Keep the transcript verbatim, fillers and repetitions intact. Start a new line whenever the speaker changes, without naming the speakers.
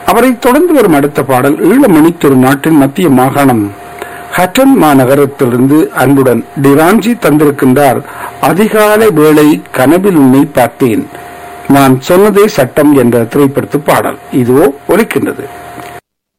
அவரை தொடர்ந்து வரும் அடுத்த பாடல் ஈழமணி திருநாட்டின் மத்திய மாகாணம் ஹட்டன் மாநகரத்திலிருந்து அன்புடன் டிராஞ்சி தந்திருக்கின்றார். அதிகாலை வேளை கனவில் உன்னை பார்த்தேன், நான் சொன்னதே சட்டம் என்ற திரைப்படத்து பாடல் இதோ ஒலிக்கின்றது.